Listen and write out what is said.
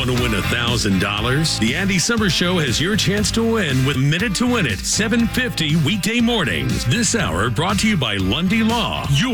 Want to win $1,000? The Andy Summer Show has your chance to win with Minute to Win It, 7:50 weekday mornings. This hour brought to you by Lundy Law.